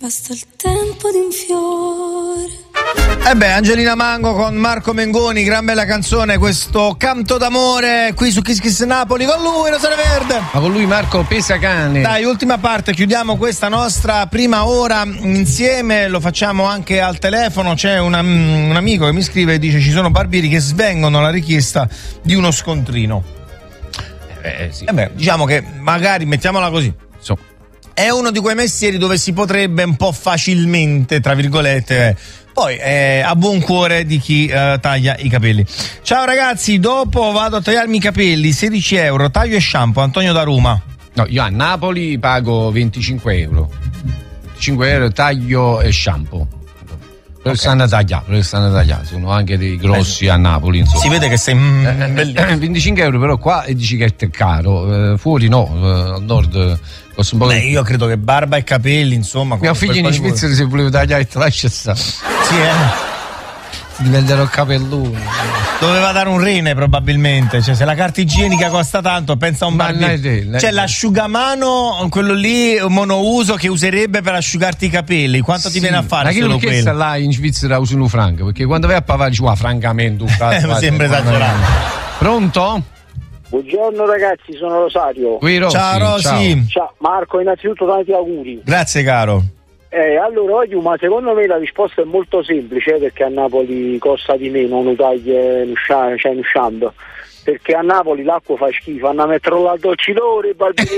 Basta il tempo di un fiore. Angelina Mango con Marco Mengoni, gran bella canzone, questo canto d'amore qui su Kiss Kiss Napoli con lui, Rosario Verde. Ma con lui Marco Pesacane. Dai, ultima parte, chiudiamo questa nostra prima ora insieme, lo facciamo anche al telefono. C'è un amico che mi scrive e dice: ci sono barbieri che svengono alla richiesta di uno scontrino. Sì. Diciamo che magari, mettiamola così, è uno di quei mestieri dove si potrebbe un po' facilmente, tra virgolette, poi a buon cuore di chi taglia i capelli. Ciao ragazzi, dopo vado a tagliarmi i capelli, 16 euro, taglio e shampoo, Antonio da Roma. No, io a Napoli pago 25 euro. 5 euro taglio e shampoo. Però stanno tagliati, sono anche dei grossi a Napoli, insomma. Si vede che sei 25 euro, però qua dici che è caro, fuori no, al nord costa un po'. Io credo che barba e capelli, insomma. Mio figlio in Svizzera, se volevo tagliare, te lascia stare. Sì, diventerò capelluno. Doveva dare un rene probabilmente, cioè se la carta igienica costa tanto, pensa a un barbiere. C'è l'asciugamano, quello lì monouso che userebbe per asciugarti i capelli, quanto ti viene a fare? Ma che non che là in Svizzera usano franca, perché quando vai a pavare dici francamente mi sembra esagerato. Pronto? Buongiorno ragazzi, sono Rosario. Ciao Rosi. Ciao Marco, innanzitutto tanti auguri. Grazie caro. Allora, ma secondo me la risposta è molto semplice, perché a Napoli costa di meno un taglio in shampoo, perché a Napoli l'acqua fa schifo, hanno a metterlo al docilore,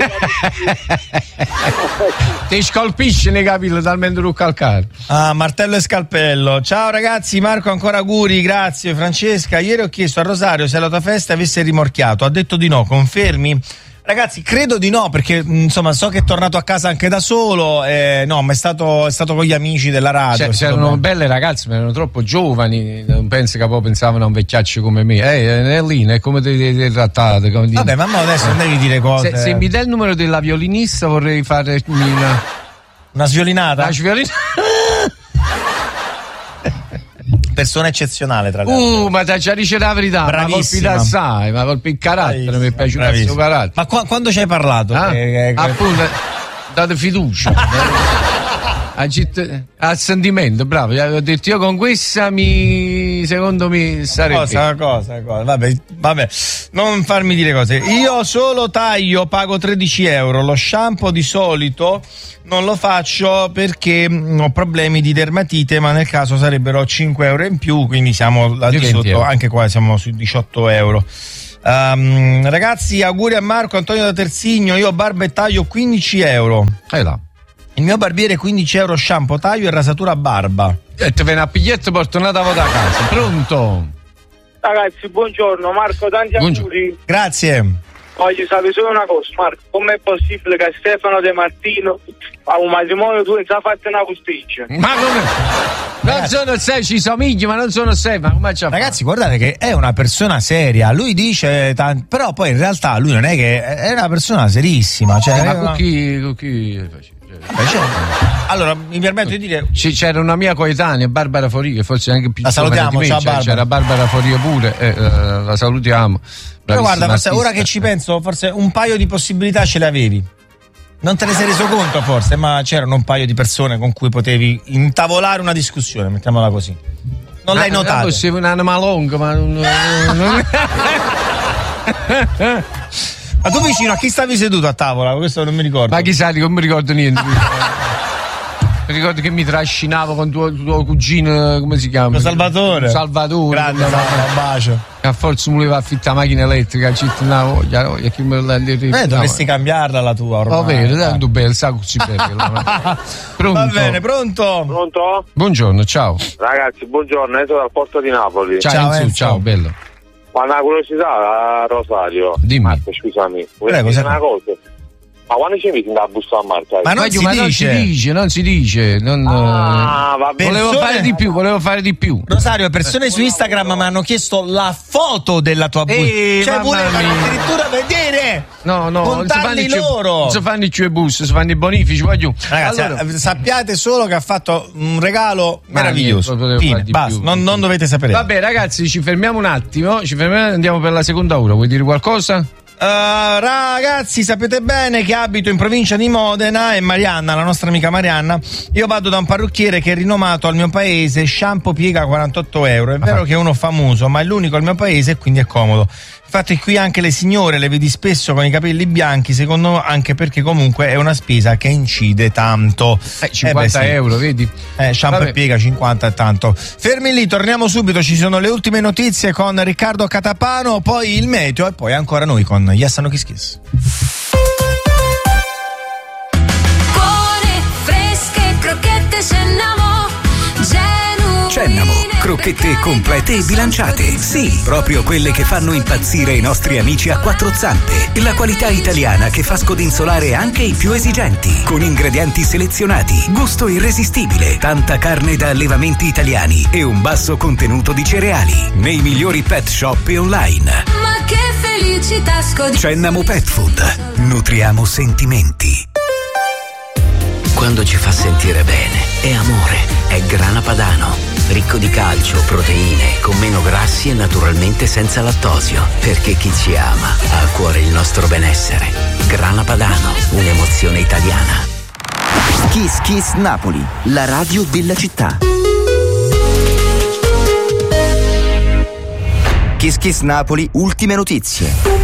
ti scolpisce nei capelli talmente lo calcare. Martello e scalpello. Ciao ragazzi, Marco ancora auguri, grazie. Francesca, ieri ho chiesto a Rosario se la tua festa avesse rimorchiato, ha detto di no, confermi? Ragazzi, credo di no, perché insomma so che è tornato a casa anche da solo, no, ma è stato con gli amici della radio. C'erano belle ragazze, ma erano troppo giovani, non penso che poi pensavano a un vecchiaccio come me. È lì, è come ti trattate. Vabbè, ma adesso non devi dire cose. Se mi dai il numero della violinista vorrei fare una sviolinata? Una sviolinata. Persona eccezionale tra l'altro. Ma ti dice la verità, ma colpi d'assai, ma colpi il carattere, mi è piaciuto il suo carattere. Ma quando ci hai parlato? Appunto, date fiducia. Al sentimento, bravo. Ho detto io con questa secondo me sarebbe cosa. Vabbè, non farmi dire cose. Io solo taglio, pago 13 euro. Lo shampoo di solito non lo faccio perché ho problemi di dermatite, ma nel caso sarebbero 5 euro in più, quindi siamo là di sotto, anche qua siamo sui 18 euro. Ragazzi, auguri a Marco. Antonio da Terzigno, io barba e taglio 15 euro. Là. Il mio barbiere 15 euro shampoo, taglio e rasatura barba. E te viene a piglietto per tornare a casa. Pronto? Ragazzi, buongiorno Marco, tanti auguri. Grazie. Voglio sapere solo una cosa, Marco, com'è possibile che Stefano De Martino a un matrimonio tu non sa fatto una posticcia? Ma come? Non sono sei, ci somigli, ma non sono sei, ma come c'ha? Ragazzi, guardate che è una persona seria, lui dice però poi in realtà lui non è che è una persona serissima, cioè ma con chi allora mi permetto di dire c'era una mia coetanea, Barbara Foria, che forse è anche più la salutiamo, di me, ciao Barbara. C'era Barbara Foria pure, la salutiamo. Però guarda, forse ora che ci penso, forse un paio di possibilità ce le avevi. Non te ne sei reso conto forse, ma c'erano un paio di persone con cui potevi intavolare una discussione, mettiamola così. Non l'hai notato? Sei un animalongo, ma non... Ma tu vicino a chi stavi seduto a tavola? Questo non mi ricordo. Ma chissà, non mi ricordo niente. Mi ricordo che mi trascinavo con tuo cugino, come si chiama? Salvatore. Grande, un bacio. A forza mi voleva affittare macchina elettrica, una voglia, chi me la dovresti cambiarla la tua ormai. Oh, vero, tanto bello, sa così bello. Pronto? Va bene, pronto? Buongiorno, ciao. Ragazzi, buongiorno, sono dal porto di Napoli. Ciao, bello. Ma una curiosità, Rosario. Dimmi. Marco, scusami. Prego, una cosa. Ma quando ci metti da busta a Marco? Ma non si dice. Volevo fare di più. Rosario, persone su Instagram mi hanno chiesto la foto della tua busta. Cioè volevano addirittura vedere. No, contarli loro. Non si fanno i tuoi bus, si fanno i bonifici, voglio. Ragazzi, allora, sappiate solo che ha fatto un regalo meraviglioso. Basta, non dovete sapere. Vabbè, ragazzi, ci fermiamo un attimo, andiamo per la seconda ora. Vuoi dire qualcosa? Ragazzi, sapete bene che abito in provincia di Modena e Marianna, la nostra amica Marianna, io vado da un parrucchiere che è rinomato al mio paese, shampoo piega 48 euro. È vero che è uno famoso, ma è l'unico al mio paese e quindi è comodo. Infatti qui anche le signore le vedi spesso con i capelli bianchi, secondo me anche perché comunque è una spesa che incide tanto. 50 euro, vedi? Shampoo e piega 50 è tanto. Fermi lì, torniamo subito, ci sono le ultime notizie con Riccardo Catapano, poi il meteo e poi ancora noi con Yes No Kiss Kiss. Buone, fresche, crocchette Cennamo, crocchette complete e bilanciate. Sì, proprio quelle che fanno impazzire i nostri amici a quattro zampe. La qualità italiana che fa scodinzolare anche i più esigenti. Con ingredienti selezionati, gusto irresistibile, tanta carne da allevamenti italiani e un basso contenuto di cereali. Nei migliori pet shop e online. Ma che felicità Cennamo Pet Food. Nutriamo sentimenti. Quando ci fa sentire bene, è amore, è Grana Padano. Ricco di calcio, proteine, con meno grassi e naturalmente senza lattosio. Perché chi ci ama ha a cuore il nostro benessere. Grana Padano, un'emozione italiana. Kiss Kiss Napoli, la radio della città. Kiss Kiss Napoli, ultime notizie.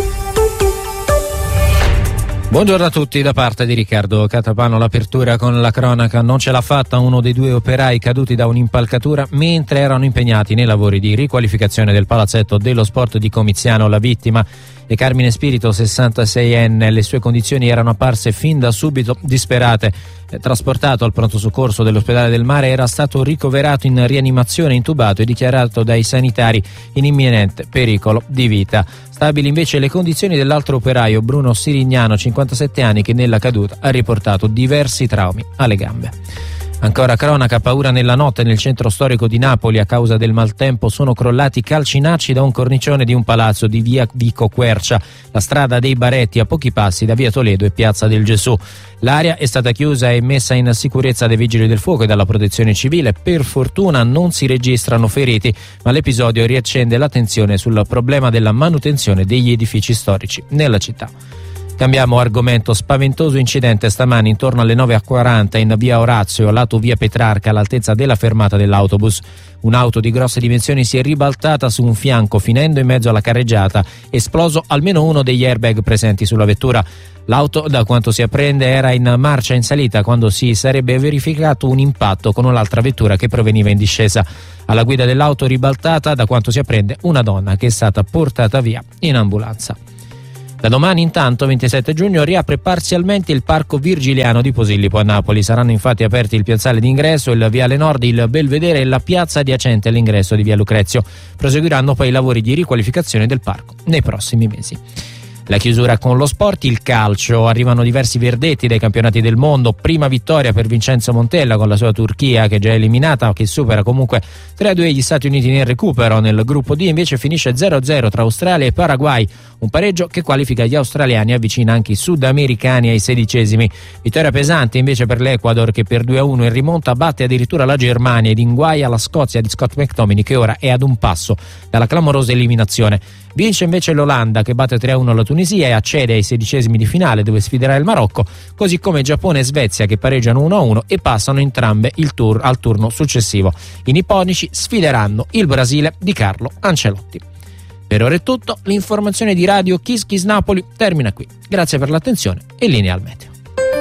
Buongiorno a tutti da parte di Riccardo Catapano. L'apertura con la cronaca: non ce l'ha fatta uno dei due operai caduti da un'impalcatura mentre erano impegnati nei lavori di riqualificazione del palazzetto dello sport di Comiziano. La vittima è Carmine Spirito, 66enne. Le sue condizioni erano apparse fin da subito disperate. Trasportato al pronto soccorso dell'ospedale del Mare, era stato ricoverato in rianimazione, intubato e dichiarato dai sanitari in imminente pericolo di vita. Stabili invece le condizioni dell'altro operaio, Bruno Sirignano, 57 anni, che nella caduta ha riportato diversi traumi alle gambe. Ancora cronaca: paura nella notte nel centro storico di Napoli. A causa del maltempo sono crollati calcinacci da un cornicione di un palazzo di via Vico Quercia, la strada dei Baretti, a pochi passi da via Toledo e piazza del Gesù. L'area è stata chiusa e messa in sicurezza dai vigili del fuoco e dalla protezione civile. Per fortuna non si registrano feriti, ma l'episodio riaccende l'attenzione sul problema della manutenzione degli edifici storici nella città. Cambiamo argomento: spaventoso incidente stamani intorno alle 9:40 in via Orazio, lato via Petrarca, all'altezza della fermata dell'autobus. Un'auto di grosse dimensioni si è ribaltata su un fianco, finendo in mezzo alla carreggiata, esploso almeno uno degli airbag presenti sulla vettura. L'auto, da quanto si apprende, era in marcia in salita quando si sarebbe verificato un impatto con un'altra vettura che proveniva in discesa. Alla guida dell'auto ribaltata, da quanto si apprende, una donna che è stata portata via in ambulanza. Da domani, intanto, 27 giugno, riapre parzialmente il Parco Virgiliano di Posillipo a Napoli. Saranno infatti aperti il piazzale d'ingresso, il viale Nord, il Belvedere e la piazza adiacente all'ingresso di via Lucrezio. Proseguiranno poi i lavori di riqualificazione del parco nei prossimi mesi. La chiusura con lo sport, il calcio. Arrivano diversi verdetti dai campionati del mondo. Prima vittoria per Vincenzo Montella con la sua Turchia, che è già eliminata, che supera comunque 3-2 gli Stati Uniti nel recupero. Nel gruppo D invece finisce 0-0 tra Australia e Paraguay, un pareggio che qualifica gli australiani e avvicina anche i sudamericani ai 16esimi. Vittoria pesante invece per l'Ecuador, che per 2-1 in rimonta batte addirittura la Germania ed inguaia la Scozia di Scott McTominay, che ora è ad un passo dalla clamorosa eliminazione. Vince invece l'Olanda, che batte 3-1 la Tunisia e accede ai 16esimi di finale, dove sfiderà il Marocco, così come Giappone e Svezia, che pareggiano 1-1 e passano entrambe al turno successivo. I nipponici sfideranno il Brasile di Carlo Ancelotti. Per ora è tutto. L'informazione di Radio Kiss Kiss Napoli termina qui. Grazie per l'attenzione e linea al meteo.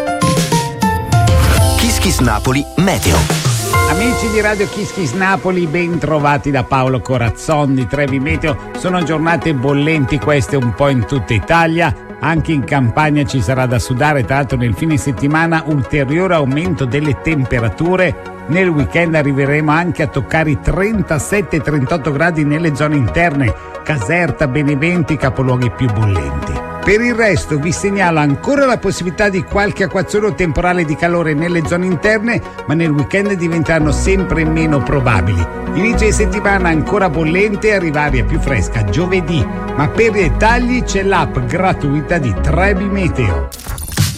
Kiss Kiss Napoli Meteo. Amici di Radio Kiss Kiss Napoli, ben trovati da Paolo Corazzon di Trevi Meteo. Sono giornate bollenti queste un po' in tutta Italia. Anche in Campania ci sarà da sudare, tra l'altro nel fine settimana ulteriore aumento delle temperature. Nel weekend arriveremo anche a toccare i 37-38 gradi nelle zone interne, Caserta, Benevento, i capoluoghi più bollenti. Per il resto vi segnalo ancora la possibilità di qualche acquazzone temporale di calore nelle zone interne, ma nel weekend diventeranno sempre meno probabili. Inizio di settimana ancora bollente e arriva aria più fresca giovedì, ma per i dettagli c'è l'app gratuita di Trevi Meteo.